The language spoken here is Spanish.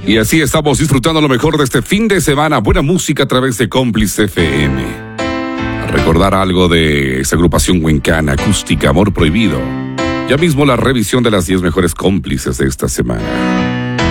Y así estamos disfrutando lo mejor de este fin de semana. Buena música a través de Cómplice FM. A recordar algo de esa agrupación huencana acústica Amor Prohibido. Ya mismo la revisión de las 10 mejores cómplices de esta semana.